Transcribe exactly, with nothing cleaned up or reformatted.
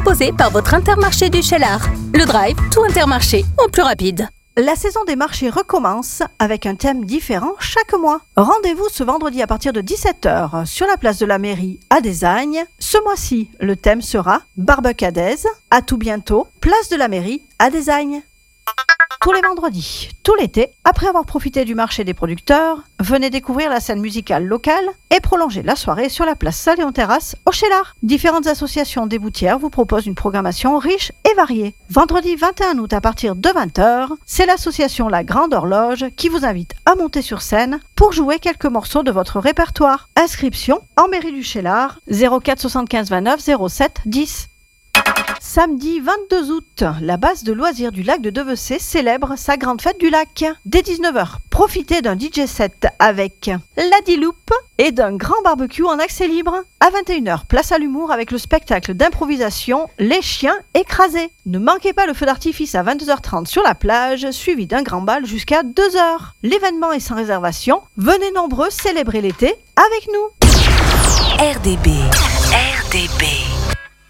proposé par votre Intermarché du Cheylard. Le Drive, tout Intermarché, en plus rapide. La saison des marchés recommence avec un thème différent chaque mois. Rendez-vous ce vendredi à partir de dix-sept heures sur la place de la mairie à Desagnes. Ce mois-ci, le thème sera Barbecue à Des. À tout bientôt, place de la mairie à Desagnes. Tous les vendredis, tout l'été, après avoir profité du marché des producteurs, venez découvrir la scène musicale locale et prolonger la soirée sur la place Saléon-Terrasse au Cheylard. Différentes associations d'éboutières vous proposent une programmation riche et variée. Vendredi vingt et un août à partir de vingt heures, c'est l'association La Grande Horloge qui vous invite à monter sur scène pour jouer quelques morceaux de votre répertoire. Inscription en mairie du Cheylard, zéro quatre soixante-quinze vingt-neuf zéro sept dix. Samedi vingt-deux août, la base de loisirs du lac de Devecé célèbre sa grande fête du lac. Dès dix-neuf heures, profitez d'un D J set avec la Diloupe et d'un grand barbecue en accès libre. À vingt et une heures, place à l'humour avec le spectacle d'improvisation Les Chiens Écrasés. Ne manquez pas le feu d'artifice à vingt-deux heures trente sur la plage, suivi d'un grand bal jusqu'à deux heures. L'événement est sans réservation. Venez nombreux célébrer l'été avec nous. R D B. R D B.